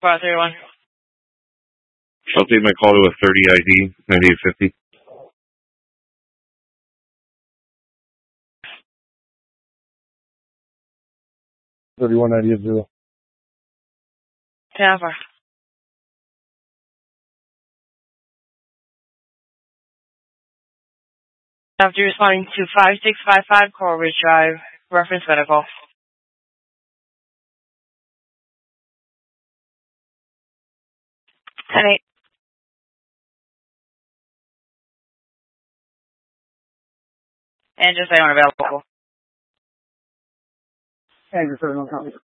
531. I'll take my call to a 30 ID, 9850. $31.98. Tampa. After responding to 5655 Coral Ridge Drive, reference medical. 10-8. And just say unavailable. And your phone copy.